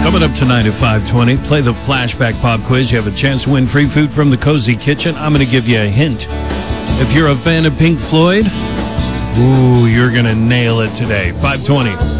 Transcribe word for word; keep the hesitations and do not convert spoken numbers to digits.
Coming up tonight at five twenty, play the Flashback Pop Quiz. You have a chance to win free food from the Cozy Kitchen. I'm going to give you a hint. If you're a fan of Pink Floyd, ooh, you're going to nail it today. five twenty.